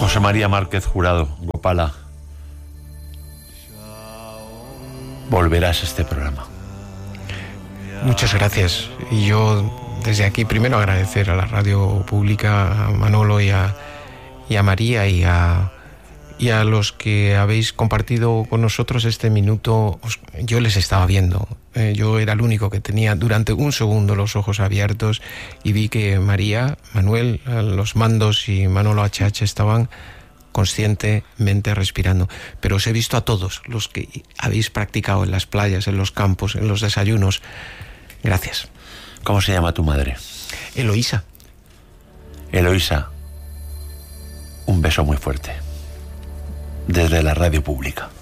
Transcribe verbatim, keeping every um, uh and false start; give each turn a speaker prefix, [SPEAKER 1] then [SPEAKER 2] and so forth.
[SPEAKER 1] José María Márquez Jurado, Gopala, volverás a este programa.
[SPEAKER 2] Muchas gracias. Y yo desde aquí primero agradecer a la radio pública, a Manolo y a, y a María y a, y a los que habéis compartido con nosotros este minuto. Os, yo les estaba viendo. Eh, yo era el único que tenía durante un segundo los ojos abiertos y vi que María, Manuel, los mandos y Manolo H H estaban conscientemente respirando. Pero os he visto a todos los que habéis practicado en las playas, en los campos, en los desayunos. Gracias.
[SPEAKER 1] ¿Cómo se llama tu madre?
[SPEAKER 2] Eloísa.
[SPEAKER 1] Eloísa, un beso muy fuerte desde la radio pública.